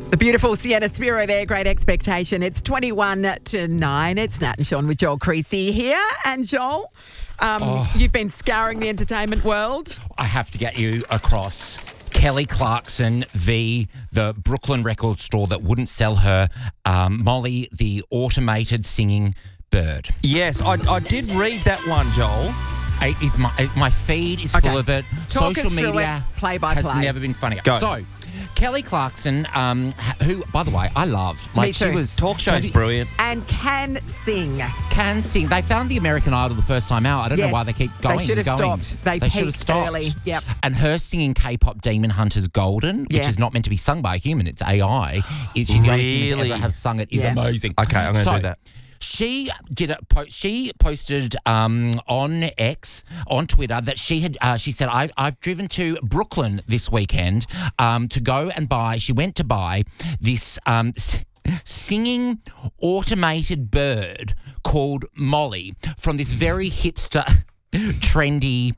The beautiful Sienna Spiro there, Great Expectation. It's 21-9. It's Nat and Sean with Joel Creasy here. And Joel, you've been scouring the entertainment world. I have to get you across Kelly Clarkson v. the Brooklyn record store that wouldn't sell her Molly, the automated singing bird. Yes, I did read that one, Joel. It is my feed is full of it. Talk Social us through media it, play by has play. never been funnier. Go. So, Kelly Clarkson, who, by the way, I love. Me too. She was Talk show's brilliant. And can sing. Can sing. They found the American Idol the first time out. I don't know why they keep going. They should have and going. stopped. They should have peaked stopped. early. Yep. And her singing K-pop Demon Hunters Golden, which is not meant to be sung by a human, it's AI. She's the only human to ever have sung it. Is amazing. Okay, I'm going to do that. She did it. She posted on X, on Twitter, that she had. She said, "I've driven to Brooklyn this weekend to go and buy." She went to buy this singing automated bird called Molly from this very hipster, trendy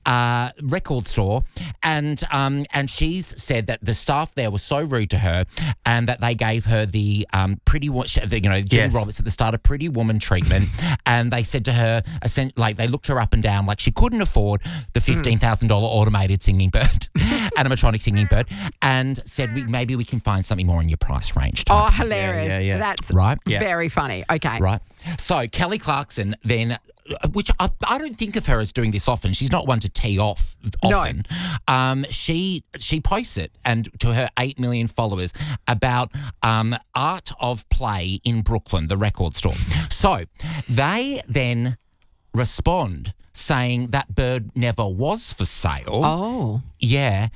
record store, and she's said that the staff there was so rude to her, and that they gave her the Jenny Roberts at the start of Pretty Woman treatment, and they said to her, they looked her up and down like she couldn't afford the $15,000 automated singing bird, animatronic singing bird, and said maybe we can find something more in your price range. Oh, hilarious! Yeah. That's right. Very funny. Okay, right. So Kelly Clarkson then. Which I don't think of her as doing this often. She's not one to tee off often. No. She posts it and to her 8 million followers about Art of Play in Brooklyn, the record store. So they then respond saying that bird never was for sale. Oh. Yeah.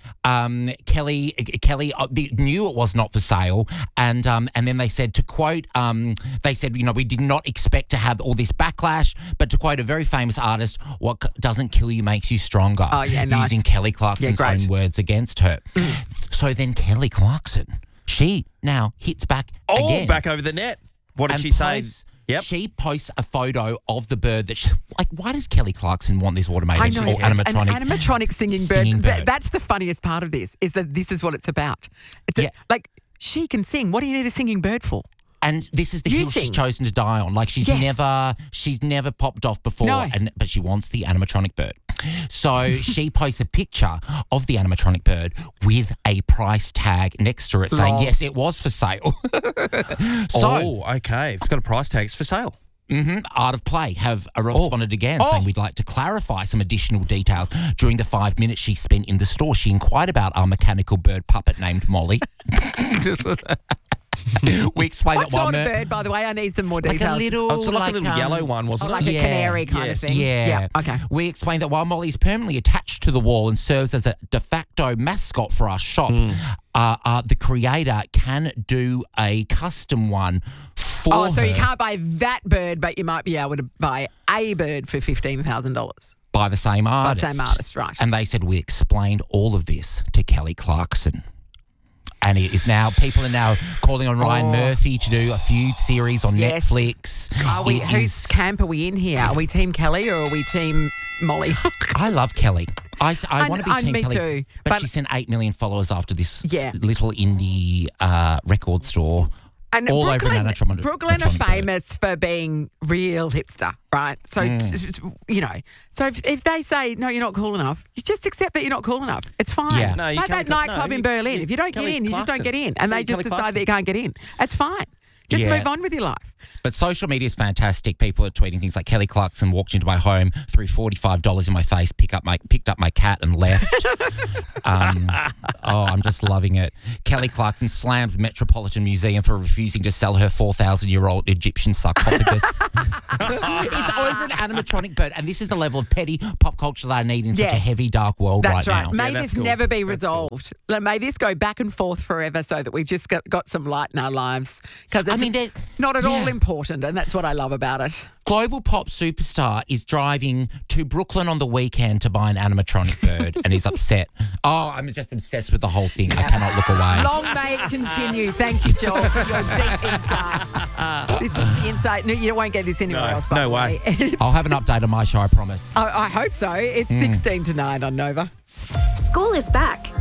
Kelly knew it was not for sale, and then they said, to quote, they said, we did not expect to have all this backlash, but to quote a very famous artist, what doesn't kill you makes you stronger. Oh, yeah, nice. Using Kelly Clarkson's own words against her. So then Kelly Clarkson, she now hits back again. Back over the net. What did she say? Yep. She posts a photo of the bird that why does Kelly Clarkson want this automated or animatronic? An animatronic singing bird. That's the funniest part of this, is that this is what it's about. She can sing. What do you need a singing bird for? And this is the hill she's chosen to die on. Like she's never popped off before, but she wants the animatronic bird. So she posts a picture of the animatronic bird with a price tag next to it saying, yes, it was for sale. Okay. If it's got a price tag, it's for sale. Mm-hmm. Art of Play have responded again saying, we'd like to clarify some additional details. During the 5 minutes she spent in the store, she inquired about our mechanical bird puppet named Molly. We explained what sort of bird, by the way? I need some more details. Like a little, it's like a little yellow one, wasn't it? Like a canary kind of thing. Yeah. Okay. We explained that while Molly is permanently attached to the wall and serves as a de facto mascot for our shop, the creator can do a custom one for her. So you can't buy that bird, but you might be able to buy a bird for $15,000. By the same artist. By the same artist, right. And they said, we explained all of this to Kelly Clarkson. And people are now calling on Ryan Murphy to do a feud series on Netflix. Whose camp are we in here? Are we Team Kelly or are we Team Molly? I love Kelly. I want to be Team me Kelly. Too. But she sent 8 million followers after this little indie record store. And all Brooklyn, over an animatronic. Brooklyn are famous for being real hipster, right? So, so if they say, no, you're not cool enough, you just accept that you're not cool enough. It's fine. Yeah. No, like that nightclub in Berlin. If you don't get in, you just don't get in. And they just decide that you can't get in. It's fine. Just move on with your life. But social media is fantastic. People are tweeting things like, Kelly Clarkson walked into my home, threw $45 in my face, picked up my cat and left. I'm just loving it. Kelly Clarkson slams Metropolitan Museum for refusing to sell her 4,000-year-old Egyptian sarcophagus. It's over an animatronic bird. And this is the level of petty pop culture that I need in such a heavy, dark world now. May this never be resolved. May this go back and forth forever so that we've just got some light in our lives. Because they're not at all important, and that's what I love about it. Global pop superstar is driving to Brooklyn on the weekend to buy an animatronic bird and is upset. I'm just obsessed with the whole thing. I cannot look away. Long may it continue. Thank you, Joel, for your deep insight. This is the insight. No, you won't get this anywhere else, by the way. I'll have an update on my show, I promise. I hope so. It's 16 to 9 on Nova. School is back,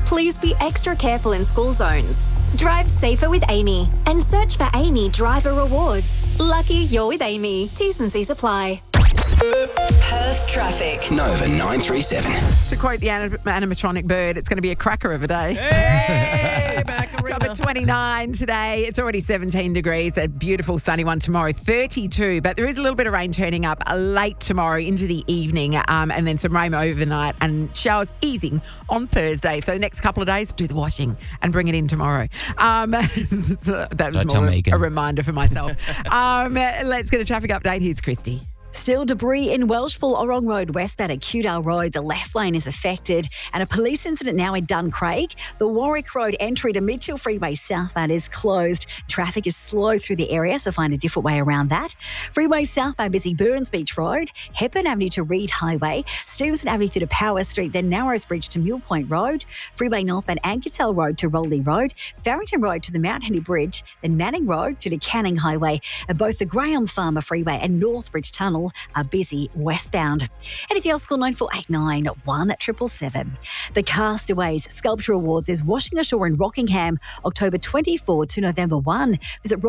Please be extra careful in school zones. Drive safer with Amy and search for Amy Driver Rewards. Lucky you're with Amy. T's and C's apply. Perth traffic. Nova 937. To quote the animatronic bird, it's going to be a cracker of a day. Hey, Top at 29 today. It's already 17 degrees. A beautiful sunny one tomorrow, 32. But there is a little bit of rain turning up late tomorrow into the evening, and then some rain overnight and showers easing on Thursday. So the next couple of days, do the washing and bring it in tomorrow. So that was Don't tell more Megan. a reminder for myself. Let's get a traffic update. Here's Christy. Still debris in Welshpool, Orong Road westbound at Cudale Road. The left lane is affected. And a police incident now in Duncraig. The Warwick Road entry to Mitchell Freeway southbound is closed. Traffic is slow through the area, so find a different way around that. Freeway southbound busy Burns Beach Road, Hepburn Avenue to Reed Highway, Stevenson Avenue through to Power Street, then Narrows Bridge to Mule Point Road, Freeway northbound Ankersell Road to Rowley Road, Farrington Road to the Mount Henry Bridge, then Manning Road through to Canning Highway. And both the Graham Farmer Freeway and Northbridge Tunnel are busy westbound. Anything else, call 9489 1777. The Castaways Sculpture Awards is washing ashore in Rockingham, October 24 to November 1. Visit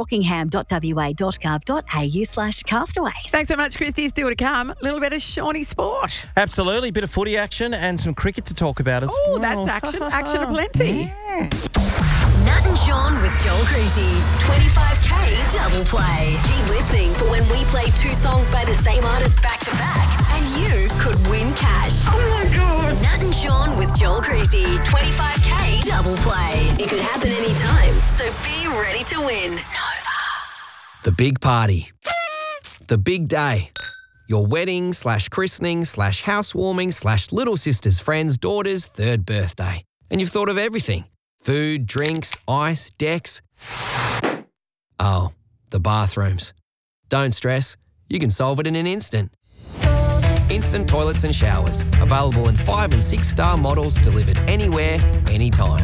rockingham.wa.gov.au/castaways. Thanks so much, Christy. Still to come, a little bit of Shawnee sport. Absolutely. Bit of footy action and some cricket to talk about as Oh, well. that's action. Action aplenty. Nat and Sean with Joel Creasy's 25K double play. Keep listening for when we play two songs by the same artist back to back, and you could win cash. Oh my God. Nat and Sean with Joel Creasy's 25K double play. It could happen anytime, so be ready to win. Nova. The big party. The big day. Your wedding / christening / housewarming / little sister's friend's daughter's 3rd birthday. And you've thought of everything. Food, drinks, ice, decks. Oh, the bathrooms. Don't stress. You can solve it in an instant. Instant toilets and showers. Available in 5 and 6 star models delivered anywhere, anytime.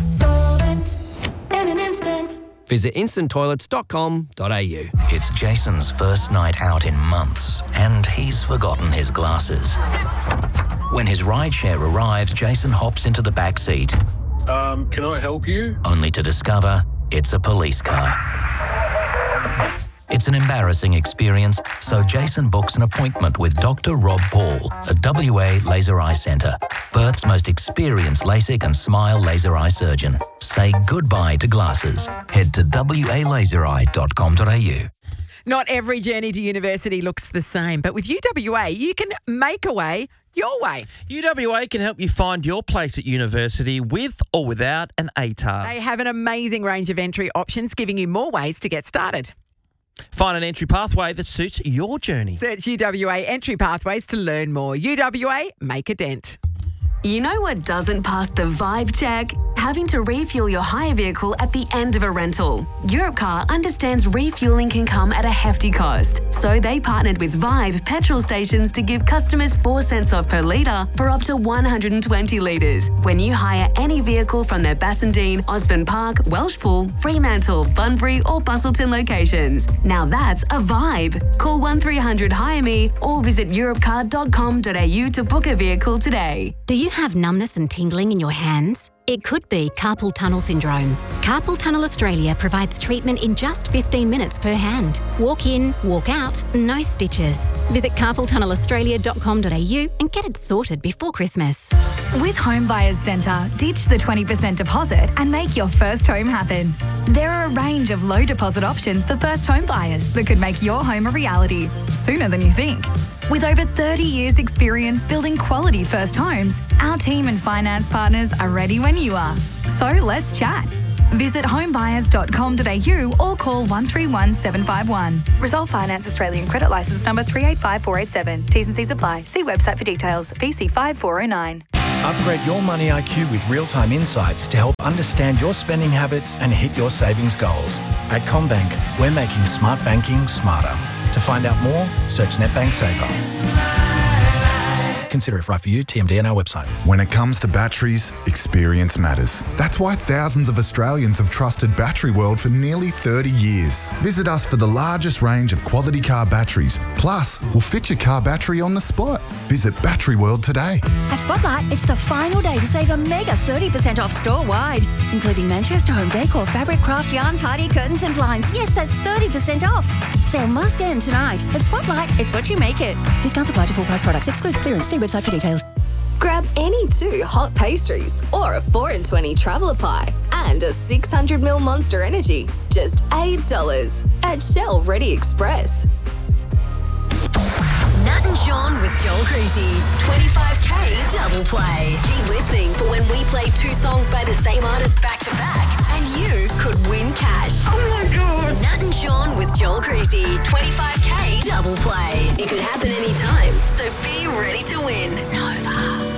In an instant. Visit instanttoilets.com.au. It's Jason's first night out in months, and he's forgotten his glasses. When his rideshare arrives, Jason hops into the back seat, Can I help you? only to discover it's a police car. It's an embarrassing experience, so Jason books an appointment with Dr. Rob Paul at WA Laser Eye Centre, Perth's most experienced LASIK and SMILE laser eye surgeon. Say goodbye to glasses. Head to walazereye.com.au. Not every journey to university looks the same, but with UWA, you can make a way your way. UWA can help you find your place at university with or without an ATAR. They have an amazing range of entry options, giving you more ways to get started. Find an entry pathway that suits your journey. Search UWA entry pathways to learn more. UWA, make a dent. You know what doesn't pass the vibe check? Having to refuel your hire vehicle at the end of a rental. Europcar understands refueling can come at a hefty cost, so they partnered with Vibe petrol stations to give customers 4 cents off per litre for up to 120 litres when you hire any vehicle from their Bassendean, Osborne Park, Welshpool, Fremantle, Bunbury or Bustleton locations. Now that's a vibe. Call 1300 Hire Me or visit europcar.com.au to book a vehicle today. Do you have numbness and tingling in your hands? It could be carpal tunnel syndrome. Carpal Tunnel Australia provides treatment in just 15 minutes per hand. Walk in, walk out, no stitches. Visit carpaltunnelaustralia.com.au and get it sorted before Christmas. With Home Buyers Centre, ditch the 20% deposit and make your first home happen. There are a range of low deposit options for first home buyers that could make your home a reality sooner than you think. With over 30 years' experience building quality first homes, our team and finance partners are ready when you are. So let's chat. Visit homebuyers.com.au or call 131 751. Resolve Finance Australian Credit Licence number 385487. T's and C's apply. See website for details. VC 5409. Upgrade your money IQ with real-time insights to help understand your spending habits and hit your savings goals. At CommBank, we're making smart banking smarter. To find out more, search NetBank Saver. Consider if right for you. TMD on our website. When it comes to batteries, experience matters. That's why thousands of Australians have trusted Battery World for nearly 30 years. Visit us for the largest range of quality car batteries. Plus, we'll fit your car battery on the spot. Visit Battery World today. At Spotlight, it's the final day to save a mega 30% off store-wide, including Manchester home decor, fabric, craft, yarn, party, curtains and blinds. Yes, that's 30% off. Sale must end tonight. At Spotlight, it's what you make it. Discounts apply to full price products. Excludes clearance. See website for details. Grab any 2 hot pastries or a 4 in 20 traveller pie and a 600ml Monster Energy. Just $8 at Shell Ready Express. Nat and John with Joel Creasy. 25K double play. Keep listening for when we play 2 songs by the same artist back to back, and you could win cash. Oh my God. Nat and John with Joel Creasy. 25K double play. It could happen anytime, so be ready to win. Nova.